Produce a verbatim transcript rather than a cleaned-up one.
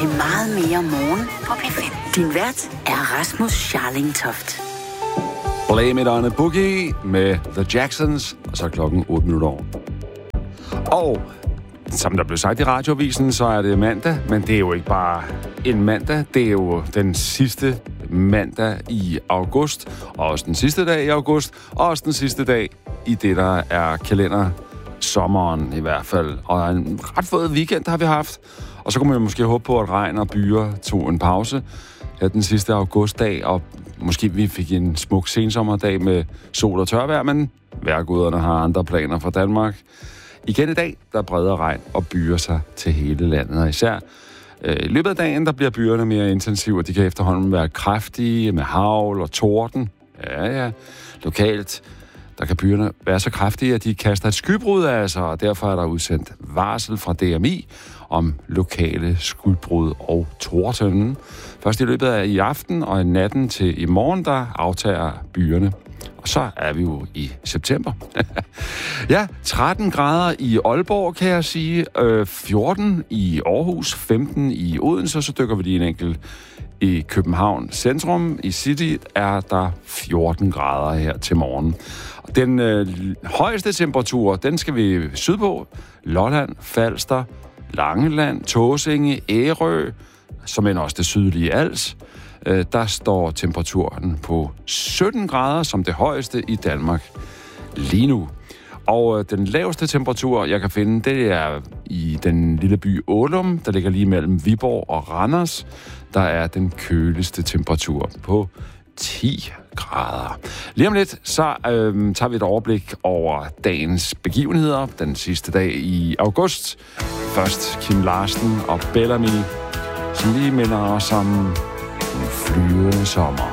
til meget mere morgen på P fem. Din vært er Rasmus Scharling Toft. Blame It On A Boogie med The Jacksons, og så er klokken otte minutter over. Og som der blev sagt i radioavisen, så er det mandag, men det er jo ikke bare en mandag, det er jo den sidste mandag i august, og også den sidste dag i august, og også den sidste dag i det, der er kalender sommeren i hvert fald. Og en ret fed weekend har vi haft, og så kunne man måske håbe på, at regn og byer tog en pause her den sidste augustdag, og måske vi fik en smuk sensommerdag med sol og tørvejr, men vejrguderne har andre planer for Danmark. Igen i dag, der breder regn og byer sig til hele landet, og især øh, i løbet af dagen, der bliver byerne mere intensive, og de kan efterhånden være kraftige med hagl og torden. Ja, ja, lokalt, der kan byerne være så kraftige, at de kaster et skybrud af sig, og derfor er der udsendt varsel fra D M I om lokale skybrud og torden. Først i løbet af i aften og i natten til i morgen, der aftager byerne. Og så er vi jo i september. Ja, tretten grader i Aalborg, kan jeg sige. Øh, fjorten i Aarhus, femten i Odense, og så dykker vi lige en enkelt i København centrum. I City er der fjorten grader her til morgen. Den øh, højeste temperatur, den skal vi sydpå. Lolland, Falster, Langeland, Tåsinge, Ærø, som end også det sydlige Als. Øh, der står temperaturen på sytten grader som det højeste i Danmark lige nu. Og øh, den laveste temperatur, jeg kan finde, det er i den lille by Ålum, der ligger lige mellem Viborg og Randers. Der er den køligste temperatur på ti grader. Lige om lidt, så øh, tager vi et overblik over dagens begivenheder, den sidste dag i august. Først Kim Larsen og Bellamy, som lige minder os om en flyvende sommer.